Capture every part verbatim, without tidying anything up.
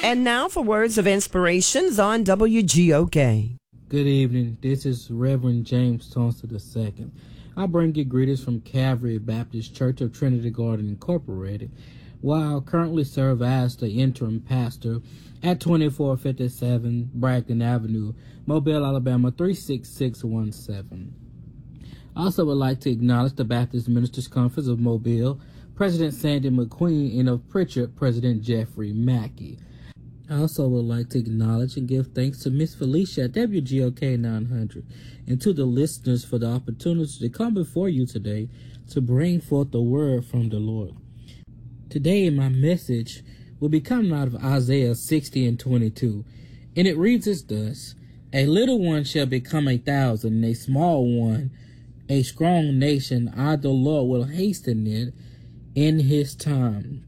And now for words of inspirations on W G O K. Good evening. This is Reverend James Thompson the second. I bring you greetings from Calvary Baptist Church of Trinity Garden Incorporated, while I currently serve as the interim pastor at twenty-four fifty-seven Bragdon Avenue, Mobile, Alabama three six six one seven. I also would like to acknowledge the Baptist Ministers Conference of Mobile, President Sandy McQueen, and of Pritchard, President Jeffrey Mackey. I also would like to acknowledge and give thanks to Miss Felicia at W G O K nine hundred and to the listeners for the opportunity to come before you today to bring forth the word from the Lord. Today, my message will be coming out of Isaiah sixty and twenty-two, and it reads as thus: A little one shall become a thousand, and a small one a strong nation. I, the Lord, will hasten it in his time.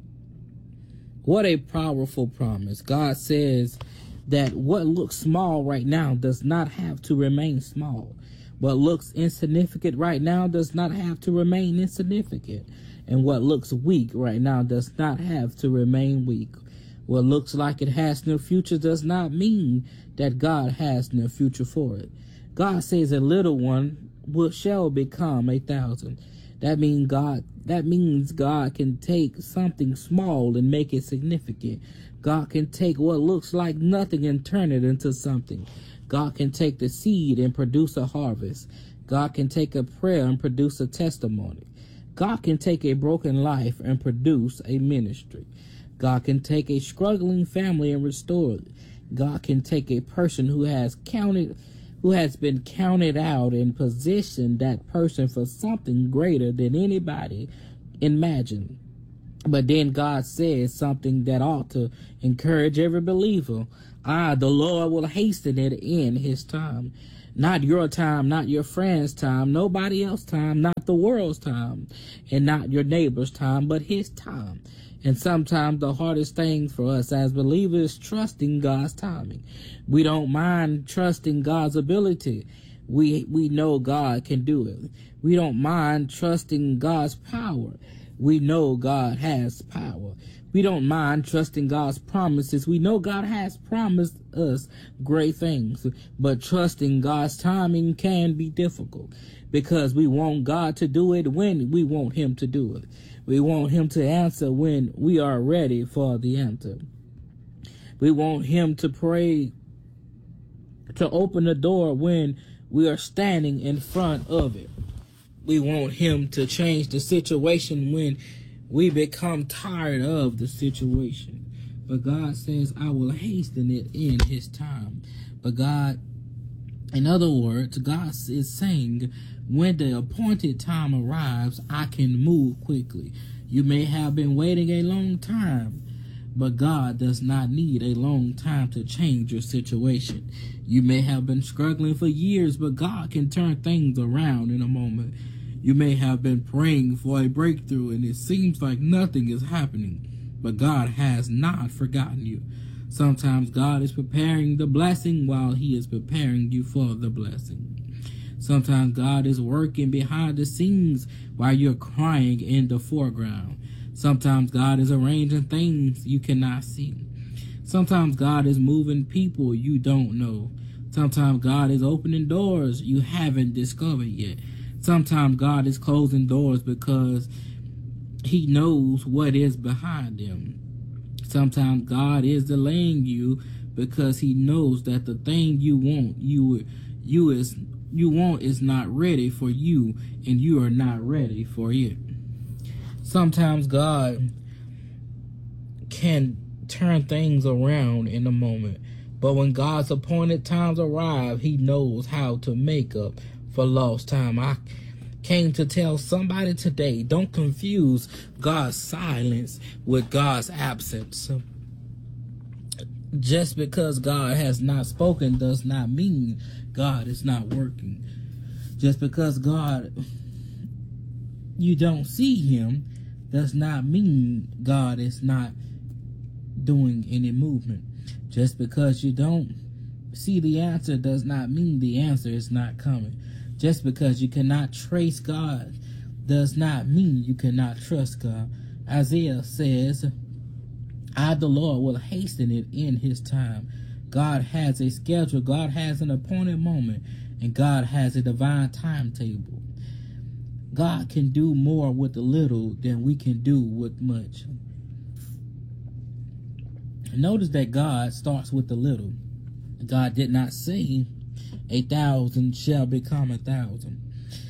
What a powerful promise. God says that what looks small right now does not have to remain small. What looks insignificant right now does not have to remain insignificant. And what looks weak right now does not have to remain weak. What looks like it has no future does not mean that God has no future for it. God says a little one will shall become a thousand. That means God that means God can take something small and make it significant. God can take what looks like nothing and turn it into something. God can take the seed and produce a harvest. God can take a prayer and produce a testimony. God can take a broken life and produce a ministry. God can take a struggling family and restore it. God can take a person who has counted who has been counted out and position that person for something greater than anybody imagined. But then God says something that ought to encourage every believer. I, the Lord, will hasten it in his time. Not your time, not your friend's time, nobody else's time, not the world's time, and not your neighbor's time, but his time. And sometimes the hardest thing for us as believers is trusting God's timing. We don't mind trusting God's ability. We we know God can do it. We don't mind trusting God's power. We know God has power. We don't mind trusting God's promises. We know God has promised us great things. But trusting God's timing can be difficult because we want God to do it when we want him to do it. We want him to answer when we are ready for the answer. We want him to pray, to open the door when we are standing in front of it. We want him to change the situation when we become tired of the situation. But God says, I will hasten it in his time. But God, in other words, God is saying, when the appointed time arrives, I can move quickly. You may have been waiting a long time, but God does not need a long time to change your situation. You may have been struggling for years, but God can turn things around in a moment. You may have been praying for a breakthrough, and it seems like nothing is happening, but God has not forgotten you. Sometimes God is preparing the blessing while he is preparing you for the blessing. Sometimes God is working behind the scenes while you're crying in the foreground. Sometimes God is arranging things you cannot see. Sometimes God is moving people you don't know. Sometimes God is opening doors you haven't discovered yet. Sometimes God is closing doors because he knows what is behind them. Sometimes God is delaying you because he knows that the thing you want, you you is you want is not ready for you, and you are not ready for it. Sometimes God can turn things around in a moment, but when God's appointed times arrive, he knows how to make up for lost time. I came to tell somebody today, don't confuse God's silence with God's absence. Just because God has not spoken does not mean God is not working. Just because God, you don't see him, does not mean God is not doing any movement. Just because you don't see the answer does not mean the answer is not coming. Just because you cannot trace God does not mean you cannot trust God. Isaiah says, I, the Lord, will hasten it in his time. God has a schedule. God has an appointed moment. And God has a divine timetable. God can do more with a little than we can do with much. Notice that God starts with the little. God did not say a thousand shall become a thousand.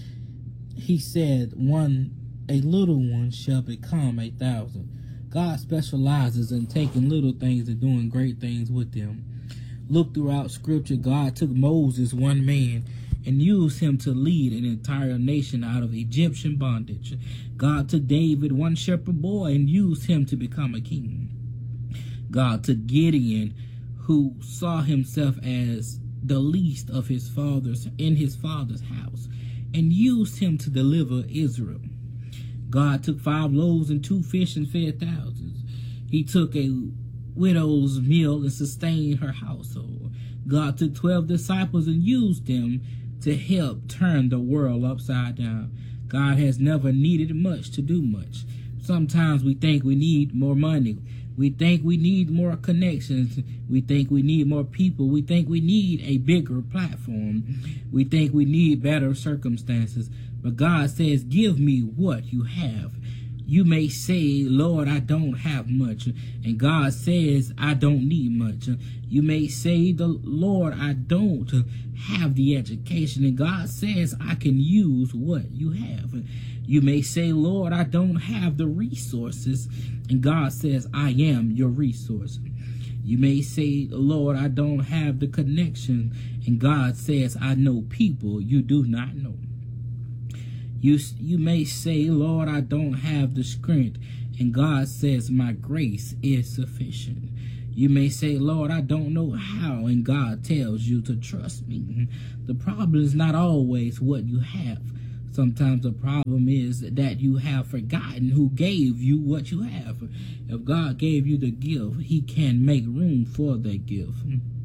He said one, a little one shall become a thousand. God specializes in taking little things and doing great things with them. Look throughout Scripture. God took Moses, one man, and used him to lead an entire nation out of Egyptian bondage. God took David, one shepherd boy, and used him to become a king. God took Gideon, who saw himself as the least of his fathers in his father's house, and used him to deliver Israel. God took five loaves and two fish and fed thousands. He took a widow's meal and sustained her household. God took twelve disciples and used them to help turn the world upside down. God has never needed much to do much. Sometimes we think we need more money. We think we need more connections. We think we need more people. We think we need a bigger platform. We think we need better circumstances. But God says, give me what you have. You may say, Lord, I don't have much. And God says, I don't need much. You may say, the Lord, I don't have the education. And God says, I can use what you have. You may say, Lord, I don't have the resources. And God says, I am your resource. You may say, Lord, I don't have the connection. And God says, I know people you do not know. You, you may say, Lord, I don't have the strength. And God says, my grace is sufficient. You may say, Lord, I don't know how. And God tells you to trust me. The problem is not always what you have. Sometimes the problem is that you have forgotten who gave you what you have. If God gave you the gift, he can make room for that gift.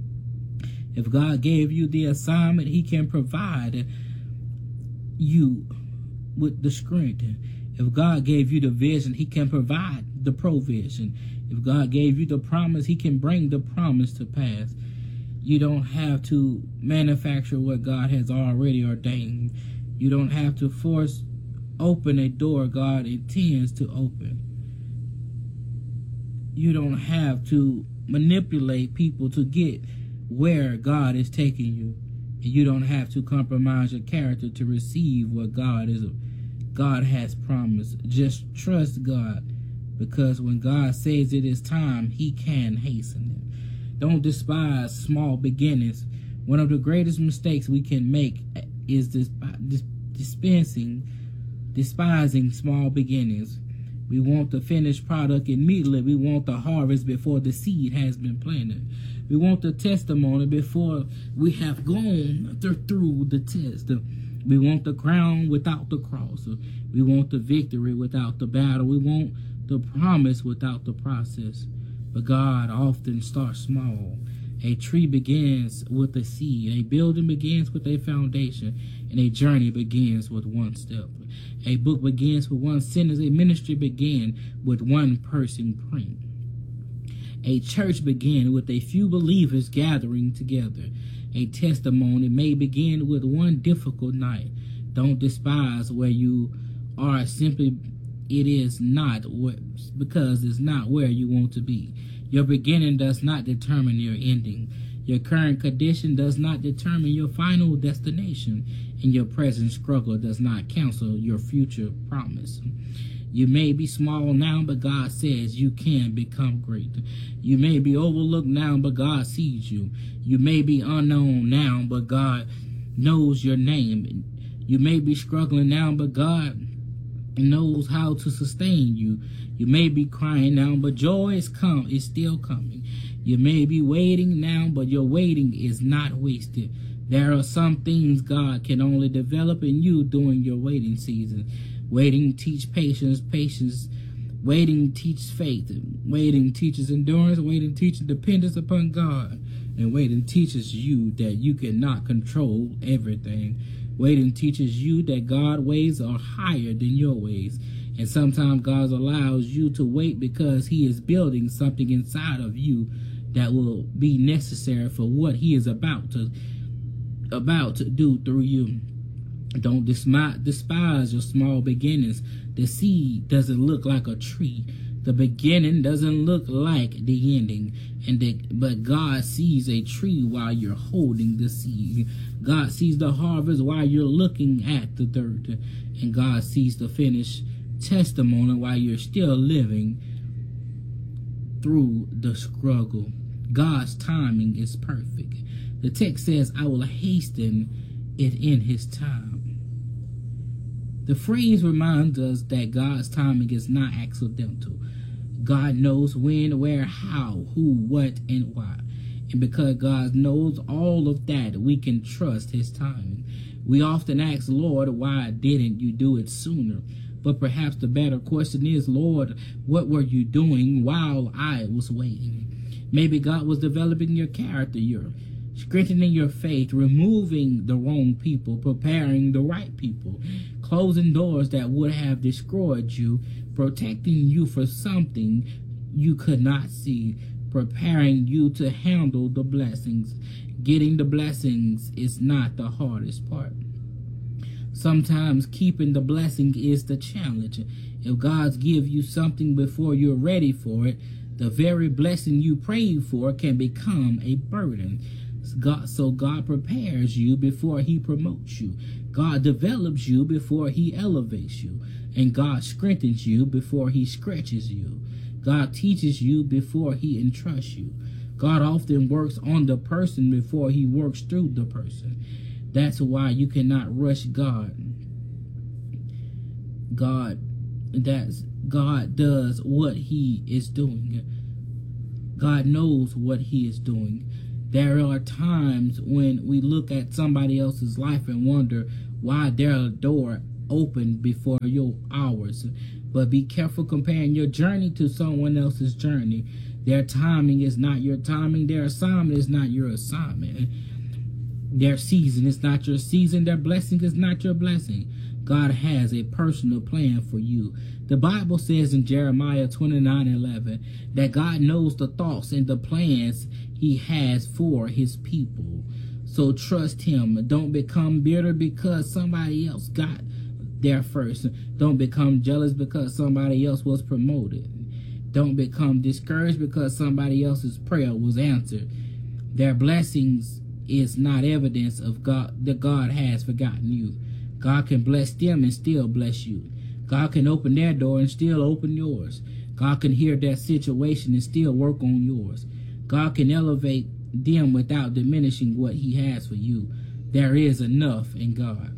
If God gave you the assignment, he can provide you with the strength. If God gave you the vision, he can provide the provision. If God gave you the promise, he can bring the promise to pass. You don't have to manufacture what God has already ordained. You don't have to force open a door God intends to open. You don't have to manipulate people to get where God is taking you. And you don't have to compromise your character to receive what God is God has promised. Just trust God, because when God says it is time, he can hasten it. Don't despise small beginnings. One of the greatest mistakes we can make is dis dis dispensing, despising small beginnings. We want the finished product immediately. We want the harvest before the seed has been planted. We want the testimony before we have gone th through the test. We want the crown without the cross. We want the victory without the battle. We want the promise without the process. But God often starts small. A tree begins with a seed. A building begins with a foundation. And a journey begins with one step. A book begins with one sentence. A ministry begins with one person praying. A church begins with a few believers gathering together. A testimony may begin with one difficult night. Don't despise where you are. Simply, it is not what, because it's not where you want to be. Your beginning does not determine your ending. Your current condition does not determine your final destination. And your present struggle does not cancel your future promise. You may be small now, but God says you can become great. You may be overlooked now, but God sees you. You may be unknown now, but God knows your name. You may be struggling now, but God knows how to sustain you. You may be crying now, but joy is come is still coming. You may be waiting now, but your waiting is not wasted. There are some things God can only develop in you during your waiting season. Waiting teach patience, patience. Waiting teaches faith. Waiting teaches endurance. Waiting teaches dependence upon God. And waiting teaches you that you cannot control everything. Waiting teaches you that God's ways are higher than your ways. And sometimes God allows you to wait because he is building something inside of you that will be necessary for what he is about to about to do through you. Don't despise your small beginnings. The seed doesn't look like a tree. The beginning doesn't look like the ending. And the, but God sees a tree while you're holding the seed. God sees the harvest while you're looking at the dirt. And God sees the finished testimony while you're still living through the struggle. God's timing is perfect. The text says, I will hasten it in his time. The phrase reminds us that God's timing is not accidental. God knows when, where, how, who, what, and why. And because God knows all of that, we can trust his timing. We often ask, Lord, why didn't you do it sooner? But perhaps the better question is, Lord, what were you doing while I was waiting? Maybe God was developing your character, your strengthening your faith, removing the wrong people, preparing the right people, closing doors that would have destroyed you, protecting you for something you could not see, preparing you to handle the blessings. Getting the blessings is not the hardest part. Sometimes keeping the blessing is the challenge. If God gives you something before you're ready for it, the very blessing you prayed for can become a burden. God, so God prepares you before he promotes you. God develops you before he elevates you. And God strengthens you before he stretches you. God teaches you before he entrusts you. God often works on the person before he works through the person. That's why you cannot rush God. God, that's God does what he is doing. God knows what he is doing. There are times when we look at somebody else's life and wonder why their door opened before your hours. But be careful comparing your journey to someone else's journey. Their timing is not your timing. Their assignment is not your assignment. Their season is not your season. Their blessing is not your blessing. God has a personal plan for you. The Bible says in Jeremiah twenty-nine eleven that God knows the thoughts and the plans he has for his people. So trust him. Don't become bitter because somebody else got there first. Don't become jealous because somebody else was promoted. Don't become discouraged because somebody else's prayer was answered. Their blessings is not evidence of God that God has forgotten you. God can bless them and still bless you. God can open their door and still open yours. God can hear that situation and still work on yours. God can elevate them without diminishing what he has for you. There is enough in God.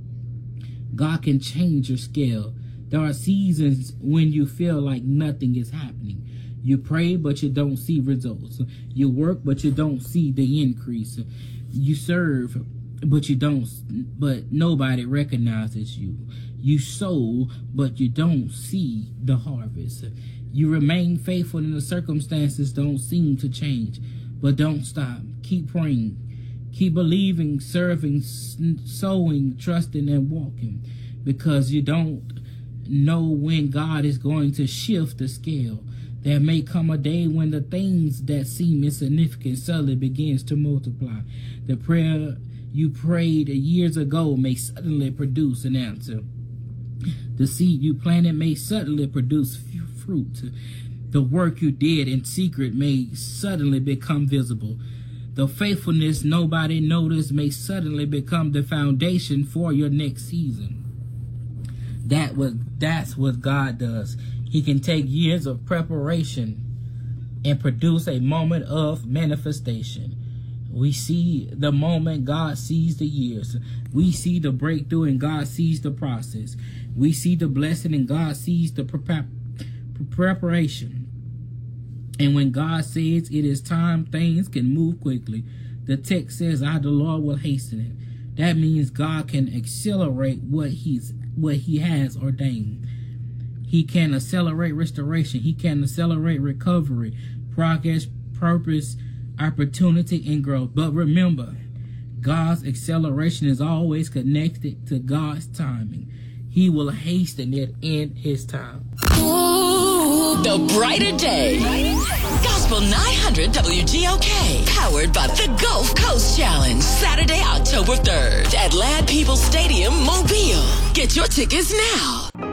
God can change your scale. There are seasons when you feel like nothing is happening. You pray, but you don't see results. You work, but you don't see the increase. You serve, but you don't, but nobody recognizes you. You sow, but you don't see the harvest. You remain faithful and the circumstances don't seem to change. But don't stop. Keep praying. Keep believing, serving, sowing, trusting, and walking. Because you don't know when God is going to shift the scale. There may come a day when the things that seem insignificant suddenly begins to multiply. The prayer you prayed years ago may suddenly produce an answer. The seed you planted may suddenly produce fruit. The work you did in secret may suddenly become visible. The faithfulness nobody noticed may suddenly become the foundation for your next season. That what that's what God does. He can take years of preparation and produce a moment of manifestation. We see the moment, God sees the years. We see the breakthrough and God sees the process. We see the blessing and God sees the pre- preparation. And when God says it is time, things can move quickly. The text says, I, the Lord, will hasten it. That means God can accelerate what he's what he has ordained. He can accelerate restoration. He can accelerate recovery, progress, purpose, opportunity, and growth. But remember, God's acceleration is always connected to God's timing. He will hasten it in his time. The Brighter Day. Gospel nine hundred W G O K. Powered by the Gulf Coast Challenge. Saturday, October third at Lad People Stadium, Mobile. Get your tickets now.